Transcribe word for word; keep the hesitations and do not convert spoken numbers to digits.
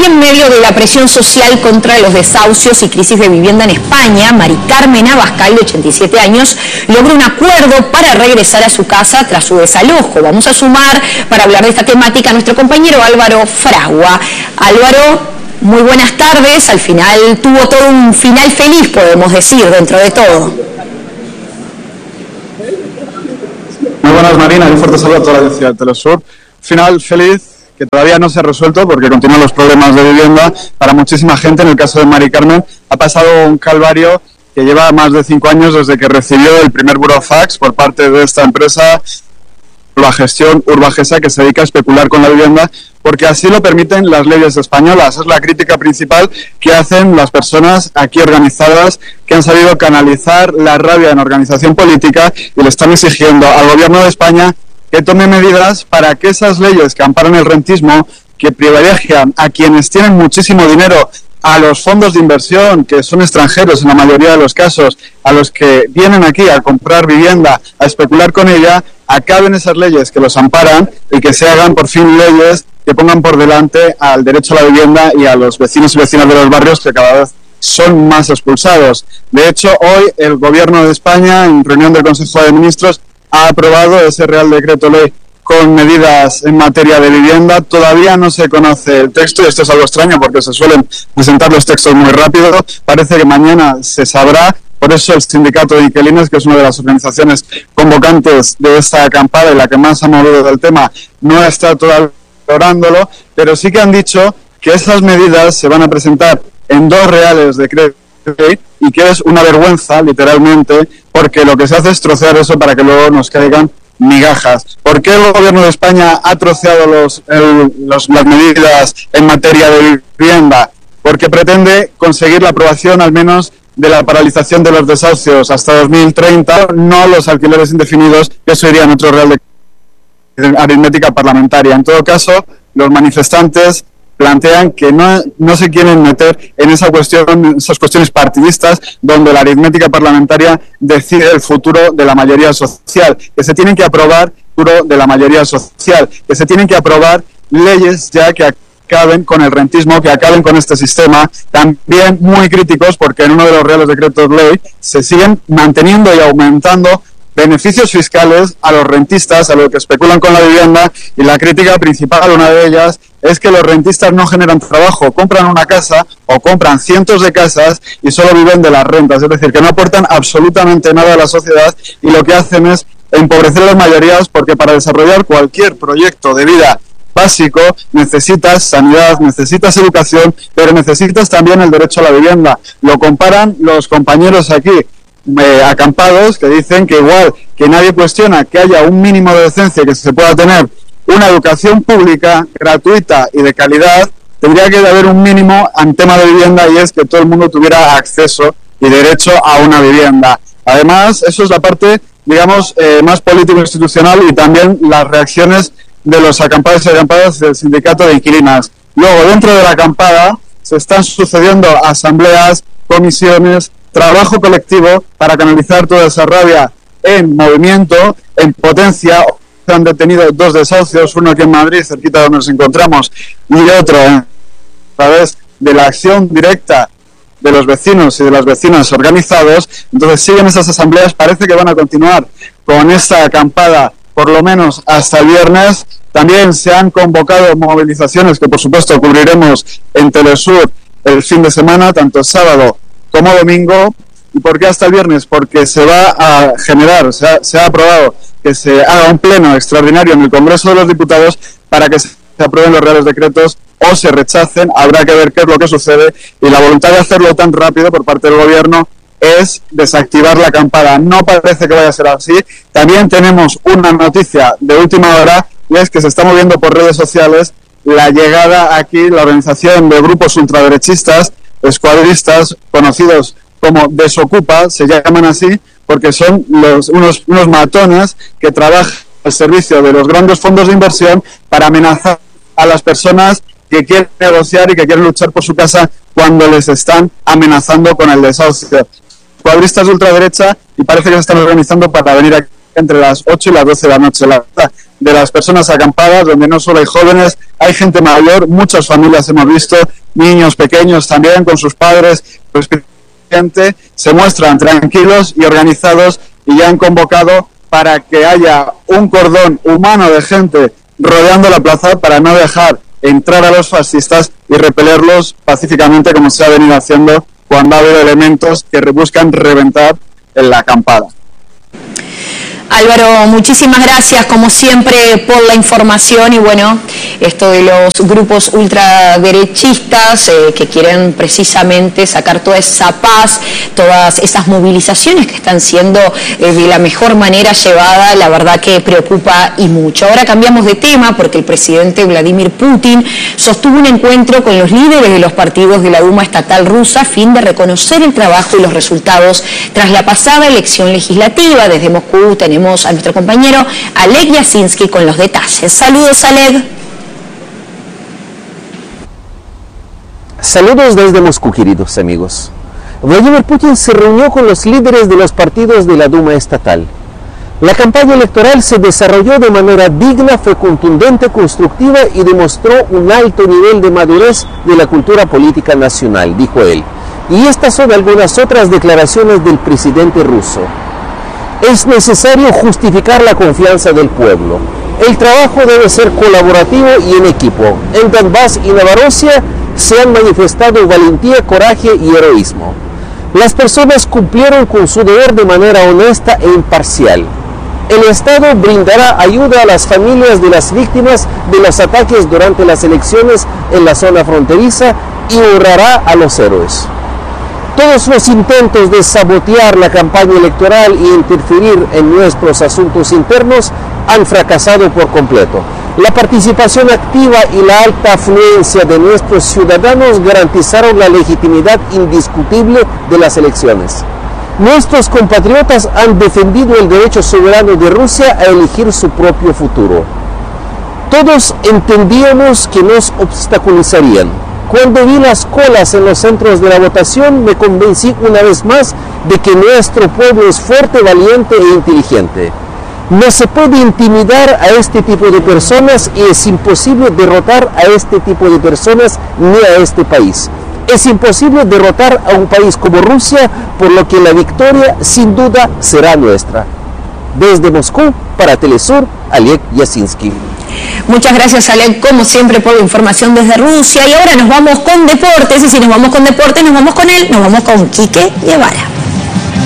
en medio de la presión social contra los desahucios y crisis de vivienda en España, Mari Carmen Abascal, de ochenta y siete años, logró un acuerdo para regresar a su casa tras su desalojo. Vamos a sumar para hablar de esta temática a nuestro compañero Álvaro Fragua. Álvaro, muy buenas tardes. Al final tuvo todo un final feliz, podemos decir, dentro de todo. Muy buenas, Marina, y un fuerte saludo a toda la audiencia de Telesur. Final feliz, que todavía no se ha resuelto porque continúan los problemas de vivienda para muchísima gente. En el caso de Mari Carmen ha pasado un calvario que lleva más de cinco años desde que recibió el primer burofax por parte de esta empresa, la gestión Urbagesa, que se dedica a especular con la vivienda, porque así lo permiten las leyes españolas. Es la crítica principal que hacen las personas aquí organizadas que han sabido canalizar la rabia en organización política y le están exigiendo al gobierno de España que tome medidas para que esas leyes que amparan el rentismo, que privilegian a quienes tienen muchísimo dinero, a los fondos de inversión, que son extranjeros en la mayoría de los casos, a los que vienen aquí a comprar vivienda, a especular con ella, acaben esas leyes que los amparan y que se hagan por fin leyes que pongan por delante al derecho a la vivienda y a los vecinos y vecinas de los barrios, que cada vez son más expulsados. De hecho, hoy el Gobierno de España, en reunión del Consejo de Ministros, ha aprobado ese Real Decreto Ley con medidas en materia de vivienda. Todavía no se conoce el texto, y esto es algo extraño porque se suelen presentar los textos muy rápido. Parece que mañana se sabrá. Por eso el Sindicato de Inquilinos, que es una de las organizaciones convocantes de esta acampada y la que más ha movido del tema, no está todavía valorándolo, pero sí que han dicho que esas medidas se van a presentar en dos reales decretos y que es una vergüenza, literalmente, porque lo que se hace es trocear eso para que luego nos caigan migajas. ¿Por qué el Gobierno de España ha troceado los, el, los, las medidas en materia de vivienda? Porque pretende conseguir la aprobación al menos de la paralización de los desahucios hasta dos mil treinta, no los alquileres indefinidos, que eso iría en otro real de aritmética parlamentaria. En todo caso, los manifestantes plantean que no, no se quieren meter en esa cuestión, esas cuestiones partidistas donde la aritmética parlamentaria decide el futuro de la mayoría social, que se tienen que aprobar el futuro de la mayoría social, que se tienen que aprobar leyes ya que acaben con el rentismo, que acaben con este sistema. También muy críticos porque en uno de los reales decretos ley se siguen manteniendo y aumentando beneficios fiscales a los rentistas, a los que especulan con la vivienda, y la crítica principal, una de ellas, es que los rentistas no generan trabajo, compran una casa o compran cientos de casas y solo viven de las rentas, es decir, que no aportan absolutamente nada a la sociedad y lo que hacen es empobrecer a las mayorías, porque para desarrollar cualquier proyecto de vida básico necesitas sanidad, necesitas educación, pero necesitas también el derecho a la vivienda. Lo comparan los compañeros aquí Eh, acampados, que dicen que igual que nadie cuestiona que haya un mínimo de decencia, que se pueda tener una educación pública, gratuita y de calidad, tendría que haber un mínimo en tema de vivienda, y es que todo el mundo tuviera acceso y derecho a una vivienda. Además, eso es la parte, digamos, eh, más político-institucional, y también las reacciones de los acampados y acampadas del Sindicato de Inquilinas. Luego, dentro de la acampada, se están sucediendo asambleas, comisiones, trabajo colectivo para canalizar toda esa rabia en movimiento, en potencia. Se han detenido dos desahucios, uno aquí en Madrid, cerquita de donde nos encontramos, y otro a través de la acción directa de los vecinos y de las vecinas organizados. Entonces siguen esas asambleas, parece que van a continuar con esta acampada por lo menos hasta el viernes. También se han convocado movilizaciones que por supuesto cubriremos en Telesur el fin de semana, tanto sábado como domingo. ¿Y por qué hasta el viernes? Porque se va a generar, se ha, se ha aprobado que se haga un pleno extraordinario en el Congreso de los Diputados para que se aprueben los reales decretos o se rechacen. Habrá que ver qué es lo que sucede, y la voluntad de hacerlo tan rápido por parte del Gobierno es desactivar la acampada. No parece que vaya a ser así. También tenemos una noticia de última hora, y es que se está moviendo por redes sociales la llegada aquí, la organización de grupos ultraderechistas, escuadristas, conocidos como Desocupa, se llaman así porque son los, unos, unos matones que trabajan al servicio de los grandes fondos de inversión para amenazar a las personas que quieren negociar y que quieren luchar por su casa cuando les están amenazando con el desahucio. Escuadristas de ultraderecha, y parece que se están organizando para venir aquí entre las ocho y las doce de la noche. La verdad de las personas acampadas, donde no solo hay jóvenes, hay gente mayor, muchas familias hemos visto, niños pequeños también con sus padres, pues gente se muestran tranquilos y organizados y ya han convocado para que haya un cordón humano de gente rodeando la plaza para no dejar entrar a los fascistas y repelerlos pacíficamente como se ha venido haciendo cuando ha habido elementos que buscan reventar en la acampada. Álvaro, muchísimas gracias como siempre por la información y bueno, esto de los grupos ultraderechistas eh, que quieren precisamente sacar toda esa paz, todas esas movilizaciones que están siendo eh, de la mejor manera llevada, la verdad que preocupa y mucho. Ahora cambiamos de tema porque el presidente Vladimir Putin sostuvo un encuentro con los líderes de los partidos de la Duma estatal rusa a fin de reconocer el trabajo y los resultados tras la pasada elección legislativa. Desde Moscú tenemos a nuestro compañero Oleg Yasinski con los detalles. Saludos, Oleg. Saludos desde Moscú, queridos amigos. Vladimir Putin se reunió con los líderes de los partidos de la Duma estatal. La campaña electoral se desarrolló de manera digna, fue contundente, constructiva y demostró un alto nivel de madurez de la cultura política nacional, dijo él. Y estas son algunas otras declaraciones del presidente ruso. Es necesario justificar la confianza del pueblo. El trabajo debe ser colaborativo y en equipo. En Donbass y Novorossiya se han manifestado valentía, coraje y heroísmo. Las personas cumplieron con su deber de manera honesta e imparcial. El Estado brindará ayuda a las familias de las víctimas de los ataques durante las elecciones en la zona fronteriza y honrará a los héroes. Todos los intentos de sabotear la campaña electoral y interferir en nuestros asuntos internos han fracasado por completo. La participación activa y la alta afluencia de nuestros ciudadanos garantizaron la legitimidad indiscutible de las elecciones. Nuestros compatriotas han defendido el derecho soberano de Rusia a elegir su propio futuro. Todos entendíamos que nos obstaculizarían. Cuando vi las colas en los centros de la votación, me convencí una vez más de que nuestro pueblo es fuerte, valiente e inteligente. No se puede intimidar a este tipo de personas y es imposible derrotar a este tipo de personas ni a este país. Es imposible derrotar a un país como Rusia, por lo que la victoria sin duda será nuestra. Desde Moscú, para Telesur, Oleg Yasinski. Muchas gracias, Oleg, como siempre, por la información desde Rusia. Y ahora nos vamos con deportes, y si nos vamos con deportes, nos vamos con él, nos vamos con Quique Guevara.